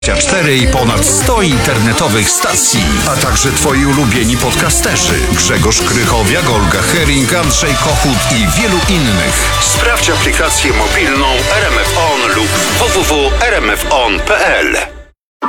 4 i ponad 100 internetowych stacji, a także twoi ulubieni podcasterzy Grzegorz Krychowiak, Olga Hering, Andrzej Kochut i wielu innych. Sprawdź aplikację mobilną RMF On lub www.rmfon.pl.